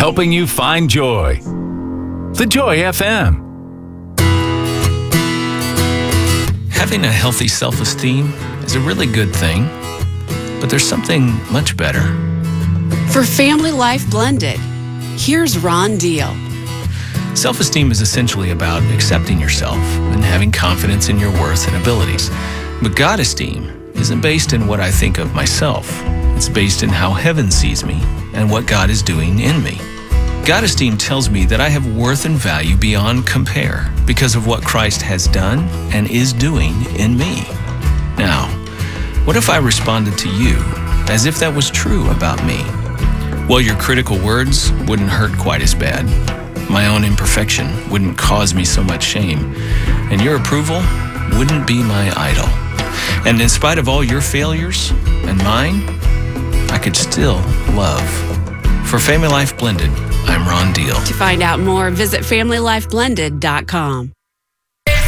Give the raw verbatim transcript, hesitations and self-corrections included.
helping you find joy. The Joy F M. Having a healthy self-esteem is a really good thing, but there's something much better. For Family Life Blended, here's Ron Deal. Self-esteem is essentially about accepting yourself and having confidence in your worth and abilities. But God-esteem isn't based in what I think of myself. It's based in how heaven sees me and what God is doing in me. God-esteem tells me that I have worth and value beyond compare because of what Christ has done and is doing in me. Now, what if I responded to you as if that was true about me? Well, your critical words wouldn't hurt quite as bad. My own imperfection wouldn't cause me so much shame, and your approval wouldn't be my idol. And in spite of all your failures and mine, I could still love. For Family Life Blended, I'm Ron Deal. To find out more, visit family life blended dot com.